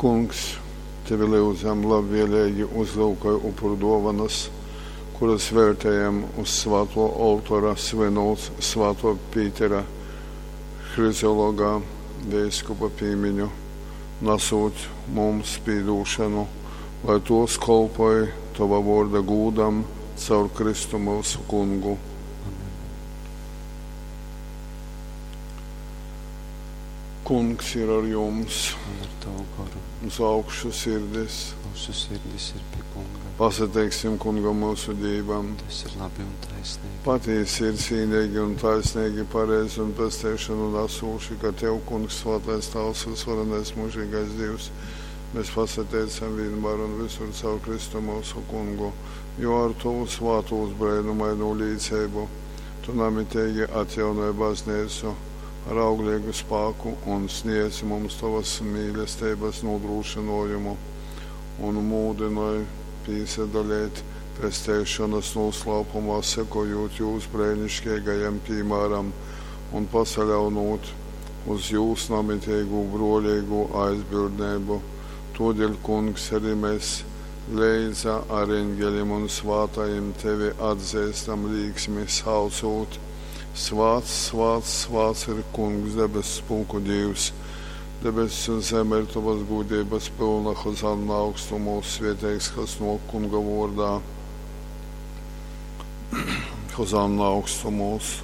Kungs, Tevi lūdzam labvēlīgi uzlūkoja upuru dovanas, kuras vērtējam uz svēto altora svinot svēto Pītera Hrizologā vēskupa piemiņu, nesot mums pīdūšanu, lai tos kolpoja Tava vārda gūdam caur Kristu mūsu Kungu. Kungs ir ar jums. Un ar Tavu garu. Uz augšu sirdis. Mūsu sirdis ir pie Kunga. Pasateiksim Kungam mūsu Dievam. Tas ir labi un taisnīgi. Patiesi ir cīnīgi un taisnīgi, pareizi un pestēšanu nesūši, ka Tev, Kungs, svētais Tavs, visvarenais mūžīgais Dievs, mēs pasateicam vienmēr un visur caur Kristu mūsu Kungu, jo ar Tavu svētos brēnumainu līdzību Tu namitēji atjaunoji baznīcu ar auglīgu spēku un sniedzi mums Tavas mīlestības nodrošinājumu un mūdināji piesaistīt pestēšanas noslēpumā, sekojot Jūsu brēnišķīgajam piemēram un pasaļaunot uz Jūsu namitīgu brolīgu aizbildnību. Todēļ, Kungs, arī mēs līdz ar eņģeļiem un svātajiem Tevi atzīstam līksmi saucot: Svāts, svāts, svāts ir Kungs, debesu spēku Dievs. Debesis un zeme ir Tavas gudības pilna, hozanna augstumos, svētīgs, kas no Kunga vārdā. Hozanna augstumos.